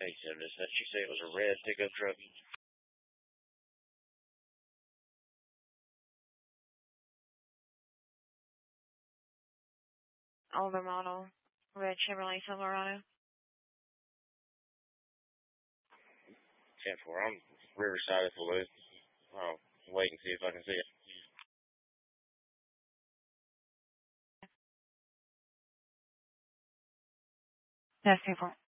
She said it was a red pickup truck. Older model, red Chevrolet Silverado. 10-4. I'm Riverside at the loop. I'll wait and see if I can see it. That's 2-4.